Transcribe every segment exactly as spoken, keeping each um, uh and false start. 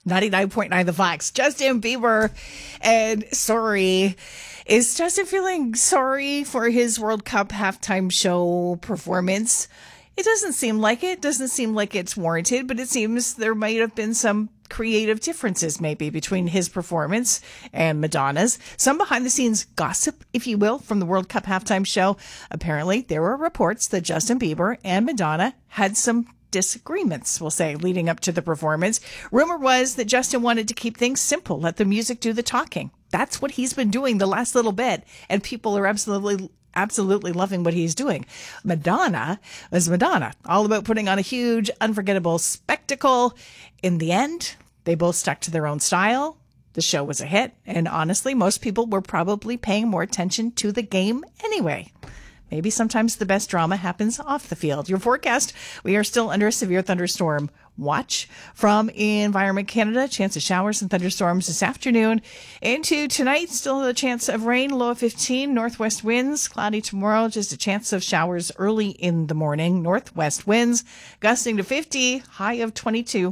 ninety-nine point nine The Fox. Justin Bieber and Sorry. Is Justin feeling sorry for his World Cup halftime show performance? It doesn't seem like it. It doesn't seem like it's warranted, but it seems there might have been some creative differences maybe between his performance and Madonna's. Some behind the scenes gossip, if you will, from the World Cup halftime show. Apparently, there were reports that Justin Bieber and Madonna had some disagreements, we'll say, leading up to the performance. Rumor was that Justin wanted to keep things simple, let the music do the talking. That's what he's been doing the last little bit, and people are absolutely absolutely loving what he's doing. Madonna was Madonna, all about putting on a huge, unforgettable spectacle. In the end, they both stuck to their own style. The show was a hit, and honestly, most people were probably paying more attention to the game anyway. Maybe sometimes the best drama happens off the field. Your forecast, we are still under a severe thunderstorm watch from Environment Canada. Chance of showers and thunderstorms this afternoon. Into tonight, still a chance of rain, low of fifteen. Northwest winds, cloudy tomorrow, just a chance of showers early in the morning. Northwest winds gusting to fifty, high of twenty-two.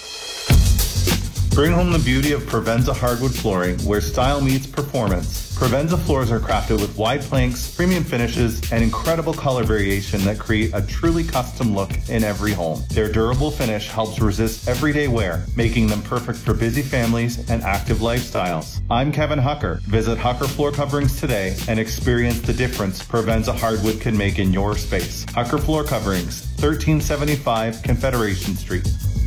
Bring home the beauty of Provenza hardwood flooring, where style meets performance. Provenza floors are crafted with wide planks, premium finishes, and incredible color variation that create a truly custom look in every home. Their durable finish helps resist everyday wear, making them perfect for busy families and active lifestyles. I'm Kevin Hucker. Visit Hucker Floor Coverings today and experience the difference Provenza hardwood can make in your space. Hucker Floor Coverings, thirteen seventy-five Confederation Street.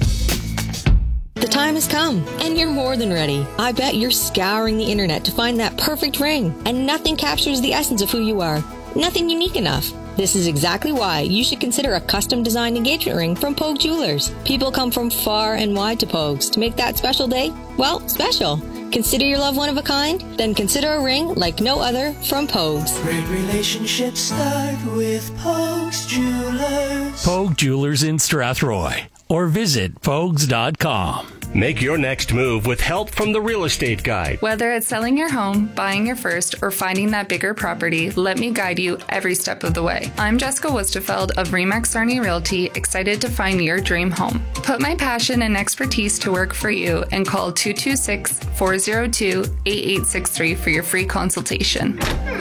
The time has come, and you're more than ready. I bet you're scouring the internet to find that perfect ring, and nothing captures the essence of who you are. Nothing unique enough. This is exactly why you should consider a custom-designed engagement ring from Pogue Jewelers. People come from far and wide to Pogues to make that special day, well, special. Consider your loved one of a kind? Then consider a ring like no other from Pogues. Great relationships start with Pogues Jewelers. Pogue Jewelers in Strathroy. Or visit pogues dot com. Make your next move with help from the Real Estate Guide. Whether it's selling your home, buying your first, or finding that bigger property, let me guide you every step of the way. I'm Jessica Wustefeld of Remax Sarnia Realty, excited to find your dream home. Put my passion and expertise to work for you and call two two six, four zero two, eight eight six three for your free consultation.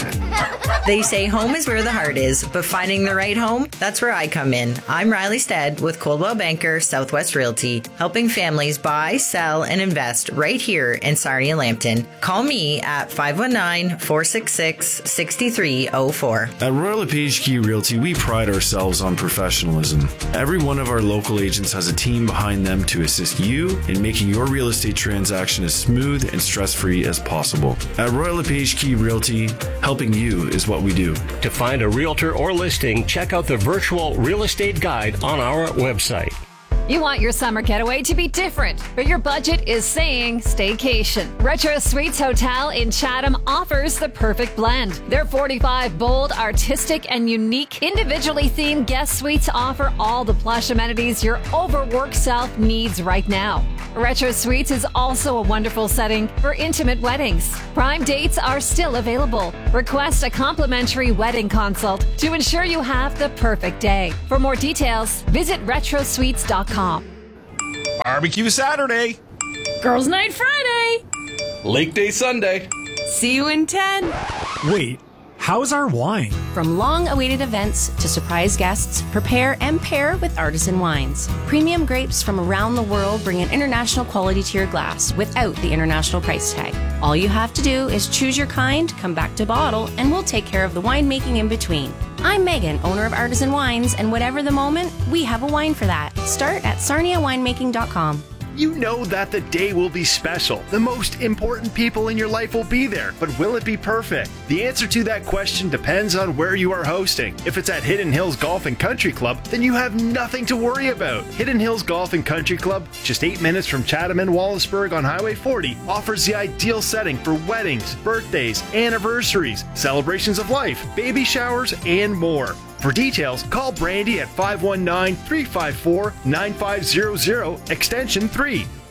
They say home is where the heart is, but finding the right home, that's where I come in. I'm Riley Stead with Coldwell Banker Southwest Realty, helping families buy, sell, and invest right here in Sarnia Lambton. Call me at five one nine, four six six, six three zero four. At Royal LePage Key Realty, we pride ourselves on professionalism. Every one of our local agents has a team behind them to assist you in making your real estate transaction as smooth and stress-free as possible. At Royal LePage Key Realty, helping you is what we do. To find a realtor or listing, check out the virtual real estate guide on our website. You want your summer getaway to be different, but your budget is saying staycation. Retro Suites Hotel in Chatham offers the perfect blend. Their forty-five bold, artistic, and unique, individually themed guest suites offer all the plush amenities your overworked self needs right now. Retro Suites is also a wonderful setting for intimate weddings. Prime dates are still available. Request a complimentary wedding consult to ensure you have the perfect day. For more details, visit retro suites dot com. Barbecue Saturday. Girls' Night Friday. Lake Day Sunday. See you in ten. Wait, how's our wine? From long-awaited events to surprise guests, prepare and pair with Artisan Wines. Premium grapes from around the world bring an international quality to your glass without the international price tag. All you have to do is choose your kind, come back to bottle, and we'll take care of the winemaking in between. I'm Megan, owner of Artisan Wines, and whatever the moment, we have a wine for that. Start at sarnia winemaking dot com. You know that the day will be special. The most important people in your life will be there, but will it be perfect? The answer to that question depends on where you are hosting. If it's at Hidden Hills Golf and Country Club, then you have nothing to worry about. Hidden Hills Golf and Country Club, just eight minutes from Chatham and Wallaceburg on Highway forty, offers the ideal setting for weddings, birthdays, anniversaries, celebrations of life, baby showers, and more. For details, call Brandy at five one nine, three five four, nine five zero zero, extension three,